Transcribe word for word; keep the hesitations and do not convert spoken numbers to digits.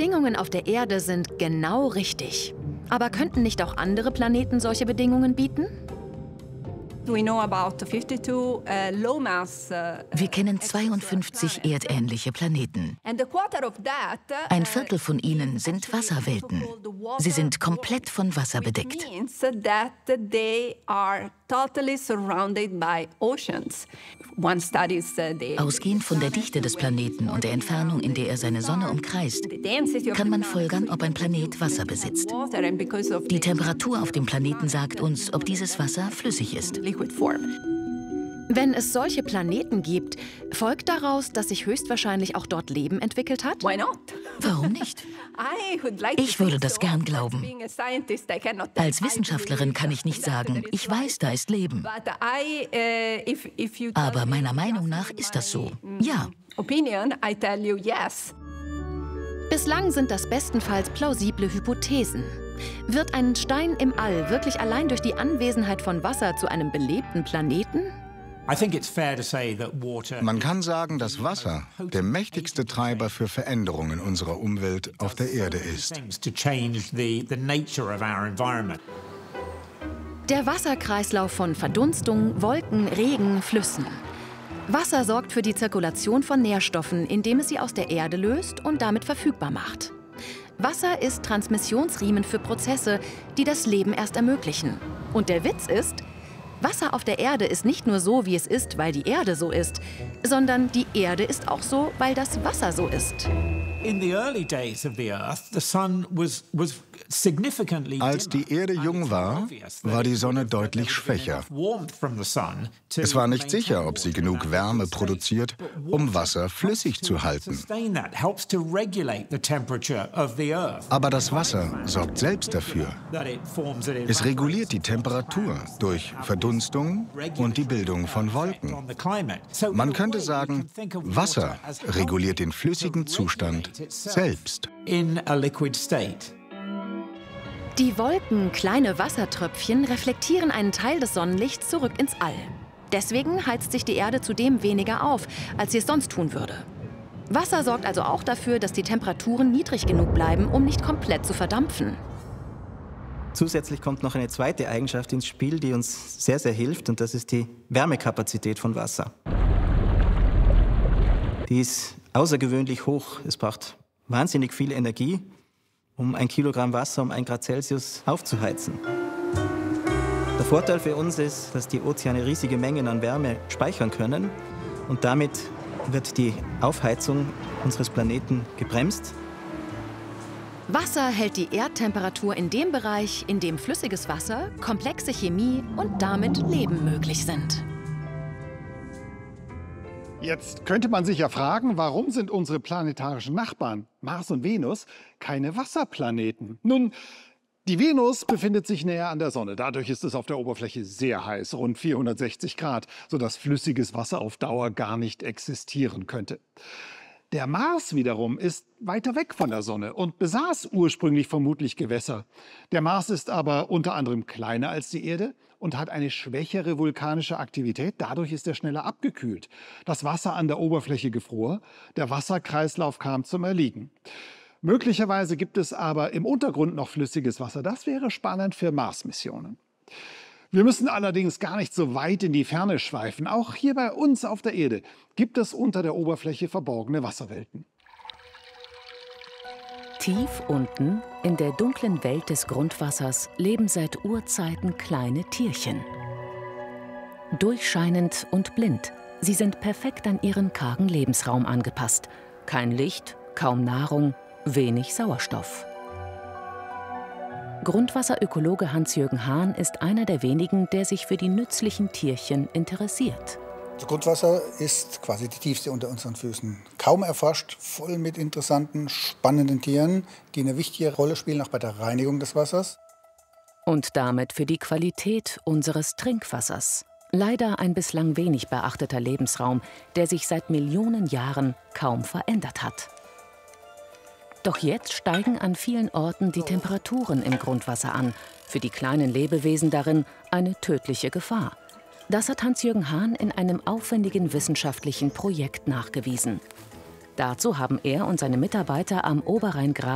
Bedingungen auf der Erde sind genau richtig. Aber könnten nicht auch andere Planeten solche Bedingungen bieten? Wir kennen zweiundfünfzig erdähnliche Planeten. Ein Viertel von ihnen sind Wasserwelten. Sie sind komplett von Wasser bedeckt. Ausgehend von der Dichte des Planeten und der Entfernung, in der er seine Sonne umkreist, kann man folgern, ob ein Planet Wasser besitzt. Die Temperatur auf dem Planeten sagt uns, ob dieses Wasser flüssig ist. Wenn es solche Planeten gibt, folgt daraus, dass sich höchstwahrscheinlich auch dort Leben entwickelt hat? Warum nicht? Ich würde das gern glauben. Als Wissenschaftlerin kann ich nicht sagen, ich weiß, da ist Leben. Aber meiner Meinung nach ist das so. Ja. Bislang sind das bestenfalls plausible Hypothesen. Wird ein Stein im All wirklich allein durch die Anwesenheit von Wasser zu einem belebten Planeten? Man kann sagen, dass Wasser der mächtigste Treiber für Veränderungen unserer Umwelt auf der Erde ist. Der Wasserkreislauf von Verdunstung, Wolken, Regen, Flüssen. Wasser sorgt für die Zirkulation von Nährstoffen, indem es sie aus der Erde löst und damit verfügbar macht. Wasser ist Transmissionsriemen für Prozesse, die das Leben erst ermöglichen. Und der Witz ist, Wasser auf der Erde ist nicht nur so, wie es ist, weil die Erde so ist, sondern die Erde ist auch so, weil das Wasser so ist. Als die Erde jung war, war die Sonne deutlich schwächer. Es war nicht sicher, ob sie genug Wärme produziert, um Wasser flüssig zu halten. Aber das Wasser sorgt selbst dafür. Es reguliert die Temperatur durch Verdunstung und die Bildung von Wolken. Man könnte sagen, Wasser reguliert den flüssigen Zustand selbst. Die Wolken, kleine Wassertröpfchen, reflektieren einen Teil des Sonnenlichts zurück ins All. Deswegen heizt sich die Erde zudem weniger auf, als sie es sonst tun würde. Wasser sorgt also auch dafür, dass die Temperaturen niedrig genug bleiben, um nicht komplett zu verdampfen. Zusätzlich kommt noch eine zweite Eigenschaft ins Spiel, die uns sehr, sehr hilft, und das ist die Wärmekapazität von Wasser. Die ist außergewöhnlich hoch. Es braucht wahnsinnig viel Energie, um ein Kilogramm Wasser um ein Grad Celsius aufzuheizen. Der Vorteil für uns ist, dass die Ozeane riesige Mengen an Wärme speichern können, und damit wird die Aufheizung unseres Planeten gebremst. Wasser hält die Erdtemperatur in dem Bereich, in dem flüssiges Wasser, komplexe Chemie und damit Leben möglich sind. Jetzt könnte man sich ja fragen, warum sind unsere planetarischen Nachbarn, Mars und Venus, keine Wasserplaneten? Nun, die Venus befindet sich näher an der Sonne. Dadurch ist es auf der Oberfläche sehr heiß, rund vierhundertsechzig Grad, sodass flüssiges Wasser auf Dauer gar nicht existieren könnte. Der Mars wiederum ist weiter weg von der Sonne und besaß ursprünglich vermutlich Gewässer. Der Mars ist aber unter anderem kleiner als die Erde und hat eine schwächere vulkanische Aktivität. Dadurch ist er schneller abgekühlt. Das Wasser an der Oberfläche gefror, der Wasserkreislauf kam zum Erliegen. Möglicherweise gibt es aber im Untergrund noch flüssiges Wasser. Das wäre spannend für Mars-Missionen. Wir müssen allerdings gar nicht so weit in die Ferne schweifen. Auch hier bei uns auf der Erde gibt es unter der Oberfläche verborgene Wasserwelten. Tief unten, in der dunklen Welt des Grundwassers, leben seit Urzeiten kleine Tierchen. Durchscheinend und blind, sie sind perfekt an ihren kargen Lebensraum angepasst. Kein Licht, kaum Nahrung, wenig Sauerstoff. Grundwasserökologe Hans-Jürgen Hahn ist einer der wenigen, der sich für die nützlichen Tierchen interessiert. Das Grundwasser ist quasi die tiefste unter unseren Füßen. Kaum erforscht, voll mit interessanten, spannenden Tieren, die eine wichtige Rolle spielen, auch bei der Reinigung des Wassers. Und damit für die Qualität unseres Trinkwassers. Leider ein bislang wenig beachteter Lebensraum, der sich seit Millionen Jahren kaum verändert hat. Doch jetzt steigen an vielen Orten die Temperaturen im Grundwasser an. Für die kleinen Lebewesen darin eine tödliche Gefahr. Das hat Hans-Jürgen Hahn in einem aufwendigen wissenschaftlichen Projekt nachgewiesen. Dazu haben er und seine Mitarbeiter am Oberrheingraben